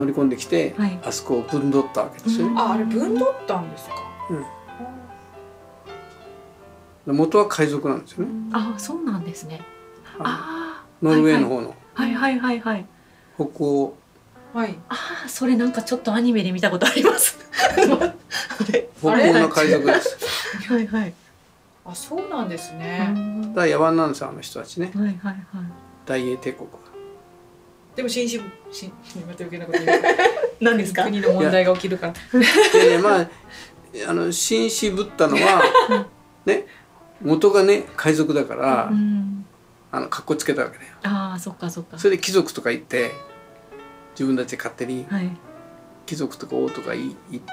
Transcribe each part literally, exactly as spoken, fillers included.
乗り込んできて、 はい、 あそこをぶんどったわけですよね。 あ、あれぶんどったんですか。 うん、元は海賊なんですよね。 あ、そうなんですね。ああ、 ノルウェーの方の。 はいはいはいはい。 北欧。 はい。 ああ、それなんかちょっとアニメで見たことあります。 北欧の海賊です。 はいはい。 あ、そうなんですね。 だから野蛮なんですよ、あの人たちね。 はいはいはい。 大英帝国は。 でも紳士、紳士、また余計なこと言う。 何ですか？ 国の問題が起きるから。 で、まあ、あの紳士ぶったのは。ね、元がね、海賊だから。うん、あの、格好つけたわけだよ。 ああ、そっかそっか。 それで貴族とか言って。自分たちで勝手に。 はい、 貴族とか王とか言って、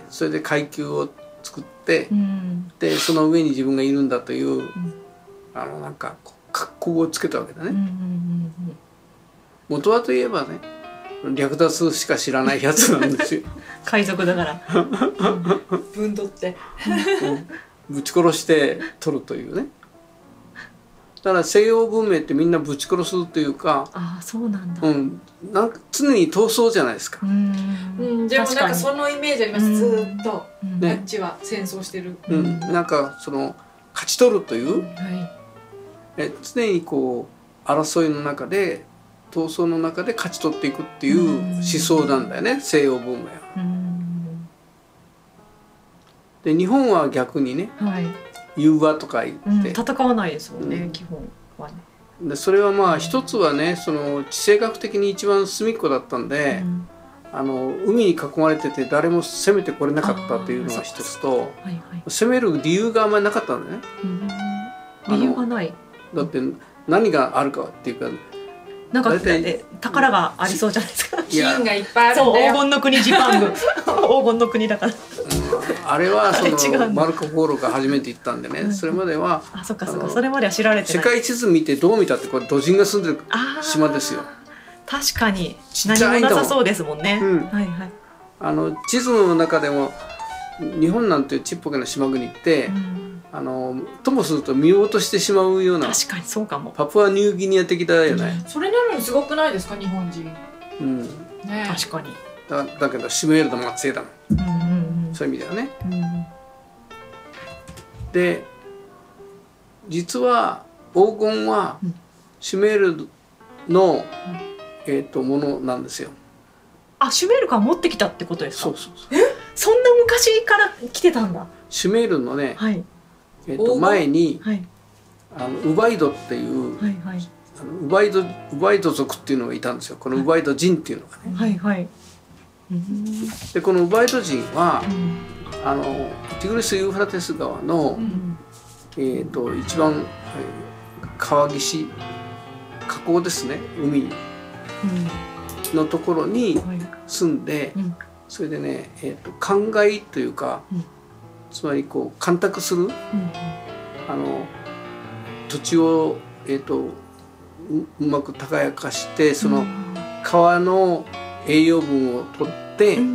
それで階級を作って。うん、で、その上に自分がいるんだという。うん、あの、なんか、格好をつけたわけだね。元はといえばね。略奪しか知らないやつなんですよ。 海賊だから。 ぶんどって。 ぶち殺して取るというね。だから西洋文明ってみんなぶち殺すというか。 ああ、そうなんだ。 うん、なんか常に闘争じゃないですか。 うん、でもなんかそのイメージあります。ずーっと。あっちは戦争してる。 うん、なんかその勝ち取るという。え、常にこう争いの中で。闘争の中で勝ち取っていくっていう思想なんだよね、西洋文明は。で日本は逆にね、はい、融和とか言って、うん、 戦わないですもんね、うん、基本はね。 でそれはまあ一つはね、その地政学的に一番隅っこだったんで、うん、あの海に囲まれてて誰も攻めてこれなかったっていうのが一つと、はいはい、攻める理由があんまりなかったんだよね。 理由がない。 だって何があるかっていうか。 なんか宝がありそうじゃないですか。 金がいっぱいあるんだよ。 そう、黄金の国ジパング。黄金の国だから。 あれはそのマルコ・ポーロが初めて行ったんでね。それまでは。 あ、そっかそっか。それまでは知られてない。 世界地図見てどう見たってこれ土人が住んでる島ですよ。 確かに。何もなさそうですもんね。はいはい。 あの地図の中でも日本なんていうちっぽけな島国って。あのともすると見落としてしまうような。 確かにそうかも。 パプアニューギニア的だよね。 それなのにすごくないですか、日本人。 うん。 ね、 確かに。 だだけどシュメールの末裔だもん。そういう意味ではね。うん、で実は黄金はシュメールの、うん、えっとものなんですよ。 あ、シュメールから持ってきたってことですか。 そうそうそう。 え、そんな昔から来てたんだ。 シュメールのね。はい。えと前に、はい、あのウバイドっていう、はいはい、あのウバイドウバイド族っていうのがいたんですよ。このウバイド人っていうのがね。はいはい。でこのウバイド人は、うん、あのティグリス・ユーフラテス川の、うん、えっと一番、えー、川岸河口ですね、海のところに住んで、うん、それでね、えー、と灌漑というか。うん、つまりこう干拓する、うん、あの土地を、えー、と う, うまく耕かしてその川の栄養分を取って、うん、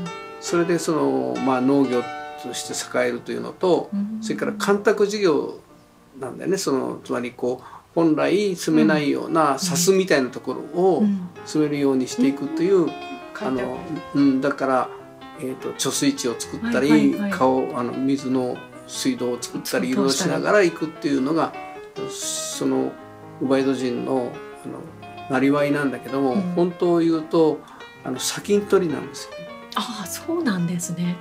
それでその、まあ、農業として栄えるというのと、うん、それから干拓事業なんだよね。そのつまりこう本来住めないような砂州みたいなところを住めるようにしていくという、うん、あのうん、だから。えーと貯水池を作ったり、川あの水の水道を作ったりいろいろしながら行くっていうのがそのウバイド人のあのなりわいなんだけども、うん、本当を言うとあの砂金取りなんですよね。 ああ、そうなんですね。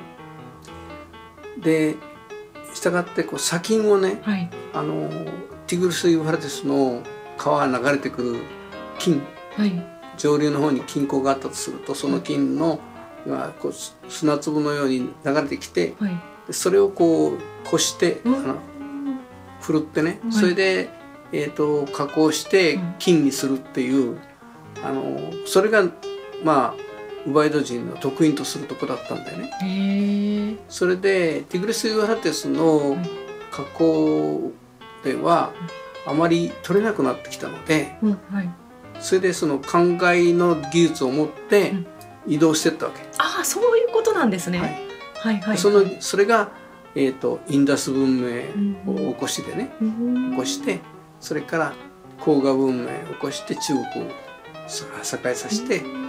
でしたがってこう砂金をね、はい、あのティグリス・ユーフラテスの川が流れてくる金、はい、上流の方に金鉱があったとするとその金の、がこう砂粒のように流れてきて、はい、それをこうこして、うん、あのふるってね、はい、それで、えー、と加工して金にするっていう、うん、あのそれがまあウバイド人の得意とするとこだったんだよね。へー。それでティグリス・ユーフラテスの加工ではあまり取れなくなってきたので、うん、はい、それでその灌漑の技術を持って、うん、移動していったわけ。 ああ、そういうことなんですね。はい、はいはい。 そのそれがえっとインダス文明を起こしてね、うん、起こしてそれから黄河文明を起こして中国を栄えさせて、うん、